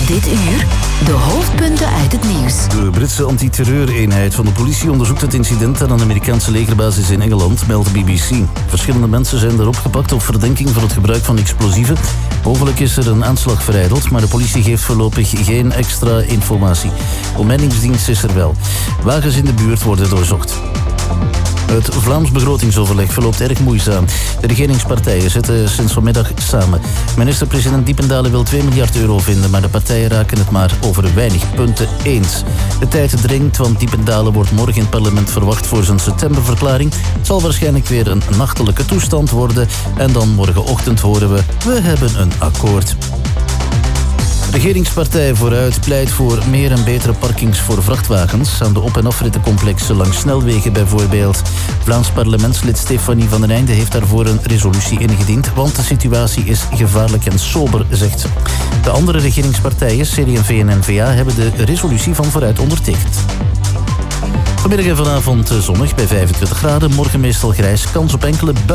Dit uur de hoofdpunten uit het nieuws. De Britse antiterreureenheid van de politie onderzoekt het incident aan een Amerikaanse legerbasis in Engeland, meldt de BBC. Verschillende mensen zijn daarop gepakt op verdenking van het gebruik van explosieven. Mogelijk is er een aanslag verijdeld, maar de politie geeft voorlopig geen extra informatie. Omheiningsdienst is er wel. Wagens in de buurt worden doorzocht. Het Vlaams begrotingsoverleg verloopt erg moeizaam. De regeringspartijen zitten sinds vanmiddag samen. Minister-president Diependalen wil 2 miljard euro vinden, maar de partijen raken het maar over weinig punten eens. De tijd dringt, want Diependalen wordt morgen in het parlement verwacht voor zijn septemberverklaring. Het zal waarschijnlijk weer een nachtelijke toestand worden. En dan morgenochtend horen we hebben een akkoord. Regeringspartij Vooruit pleit voor meer en betere parkings voor vrachtwagens aan de op- en afrittencomplexen langs snelwegen bijvoorbeeld. Vlaams parlementslid Stefanie van den Einde heeft daarvoor een resolutie ingediend, want de situatie is gevaarlijk en sober, zegt ze. De andere regeringspartijen, CD&V en N-VA, hebben de resolutie van Vooruit ondertekend. Vanmiddag en vanavond zonnig bij 25 graden, morgen meestal grijs, kans op enkele buien.